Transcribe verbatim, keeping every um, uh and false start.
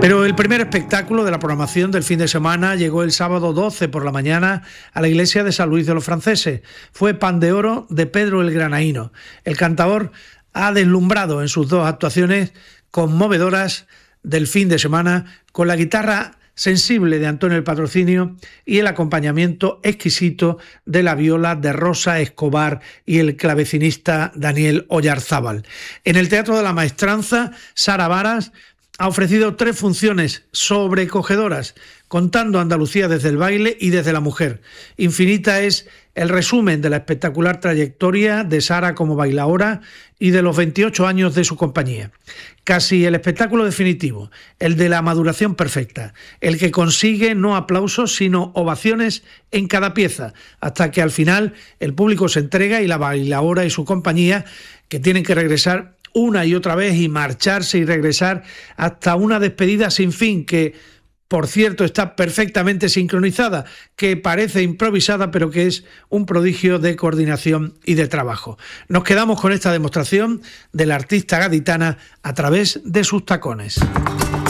Pero el primer espectáculo de la programación del fin de semana llegó el sábado doce por la mañana a la iglesia de San Luis de los Franceses. Fue Pan de Oro de Pedro el Granaíno. El cantaor ha deslumbrado en sus dos actuaciones conmovedoras del fin de semana con la guitarra sensible de Antonio el Patrocinio y el acompañamiento exquisito de la viola de Rosa Escobar y el clavecinista Daniel Oyarzábal. En el Teatro de la Maestranza, Sara Varas ha ofrecido tres funciones sobrecogedoras, contando Andalucía desde el baile y desde la mujer. Infinita es el resumen de la espectacular trayectoria de Sara como bailaora y de los veintiocho años de su compañía. Casi el espectáculo definitivo, el de la maduración perfecta, el que consigue no aplausos sino ovaciones en cada pieza, hasta que al final el público se entrega y la bailaora y su compañía, que tienen que regresar una y otra vez y marcharse y regresar hasta una despedida sin fin que, por cierto, está perfectamente sincronizada, que parece improvisada, pero que es un prodigio de coordinación y de trabajo. Nos quedamos con esta demostración de la artista gaditana a través de sus tacones.